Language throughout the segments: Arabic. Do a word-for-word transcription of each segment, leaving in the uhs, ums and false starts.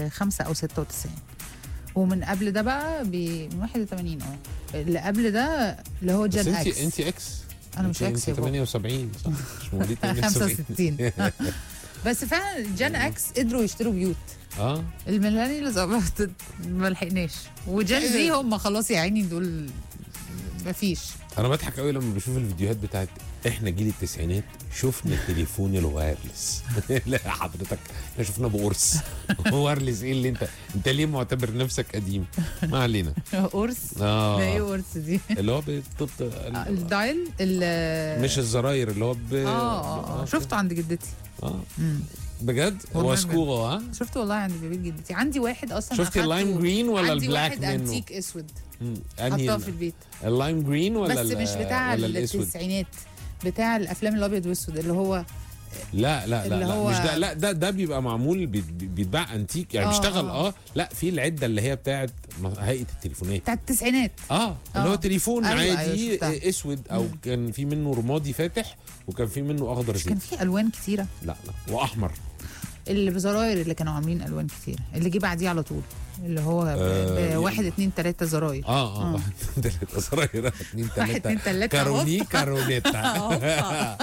خمسة أو ستة وتسعين. ومن قبل ده بقى ب واحد وثمانين. اه اللي قبل ده اللي هو جان انت اكس. انت اكس انا مش اكس انت يا بابا. ثمانية وسبعين صح؟ مش مواليد خمسة ثمانية وسبعين. وستين. بس فعلا جان اكس قدروا يشتروا بيوت. اه الميلانيالز ما لحقناش. وجان زي هم خلاص يا عيني دول مفيش. انا بضحك قوي لما بشوف الفيديوهات بتاعت احنا جيل التسعينات شفنا التليفون الوايرلس. لا حضرتك احنا شفنا بقرص. وايرلس ايه اللي انت انت ليه معتبر نفسك قديم؟ ما علينا. قرص. اه ده ايه قرص دي؟ اللي هو بتط... الدايل ال- مش الزراير اللي هو ب... اه اه اه شفته عند جدتي. اه مم. بجد والله هو سكوغا ها؟ شفته والله عند بيت جدتي. عندي واحد اصلا شفتي أخدته. اللايم جرين ولا عندي البلاك واحد منه؟ انتيك اسود مم. حطاه انهي في البيت. اللايم جرين ولا بس ال- مش بتاع ولا الاسود؟ التسعينات، بتاع الافلام الابيض والاسود اللي هو لا لا لا, اللي لا هو- مش ده. لا ده ده بيبقى معمول بي- بيتباع انتيك يعني آه، بيشتغل آه. اه لا في العده اللي هي بتاعت هيئه التليفونات بتاع التسعينات. اه اللي هو آه. تليفون أيوة، أيوة، عادي شفتها. آه، اسود او مم. كان في منه رمادي فاتح وكان في منه اخضر مش كان زيت. في الوان كتيره؟ لا لا واحمر. اللي بزراير اللي كانوا عاملين الوان كتيره اللي جه بعديه على طول اللي هو ب- آه، بواحد اتنين تلاته زراير. اه اه آه. واحد اتنين تلاته زراير. اتنين واحد تلاته اتنين تلاته كاروني هوبا. كارونيتا. هوبا.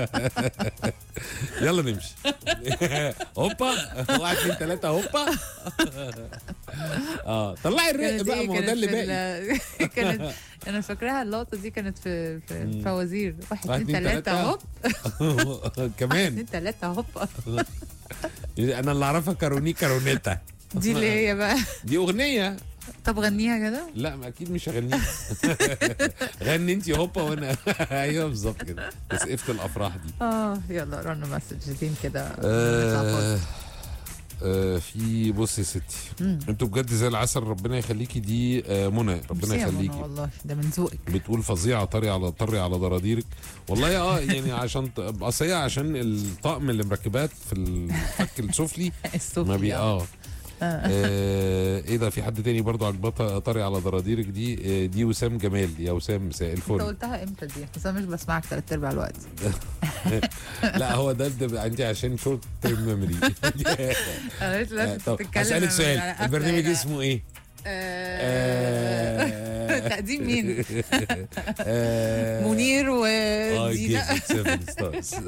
يلا نمشي. هوبا واحد اتنين تلاته هوبا. اه طلعي الرق كانت بقى إيه؟ ما هو ده كانت اللي في باقي. ال- كانت انا فاكراها اللقطه دي كانت في في مم. فوازير. واحد واحد، اتنين اتنين، تلاته تلاتة. هوب. واحد كمان اتنين تلاته هوب. انا اللي اعرفها كاروني كارونيتا. دي اللي هي بقى. دي اغنيه. طب غنيها كده. لا ما اكيد مش هغنيها. غني انت هوبا وانا. ايوه بالظبط كده تسقفة الافراح دي. اه يلا قرانا مسجتين كده. آه آه في بصي يا ستي مم. انتوا بجد زي العسل ربنا يخليكي. دي آه منى ربنا ميرسي يا منى يخليكي. والله ده من ذوقك. بتقول فظيعه طري على طري على ضراديرك. والله اه يعني عشان ط- اصل هي عشان الطقم اللي مركبات في الفك السفلي السفلي. ما بي اه آه. آه، ايه ده في حد تاني برضو عجبتها طري على ضراديرك دي. آه، دي وسام جمال. يا وسام مساء انت الفل. قلتها امتى دي؟ بس انا مش بسمعك ثلاث ارباع الوقت. لا هو ده ده انت عشان شورت تيرم ميموري. انا لسه لازم طب تتكلم. هسألك سؤال على قفلة البرنامج هنا. اسمه ايه؟ آه، آه، تقديم مين؟ آه، منير I ودينا. give it seven stars.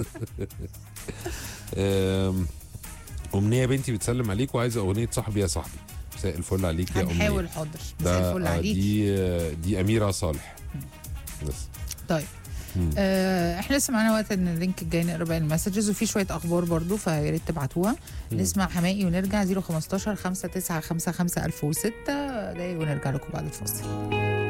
آم، أمنية بنتي بتسلم عليك وعايزة أغنية صاحبي يا صاحبي. مساء الفل عليك يا أمنية. هنحاول حاضر. مساء ده الفل آه، عليك. دي آه، دي أميرة صالح. بس طيب مم. آه احنا لسه معانا وقت ان اللينك الجاي نقرا باقي المسجز وفي شويه اخبار برضو فيا ريت تبعتوها. مم. نسمع حماقي ونرجع صفر خمستاشر خمسة تسعة خمسة خمسة ألف وستة دقايق ونرجع لكم بعد الفاصل.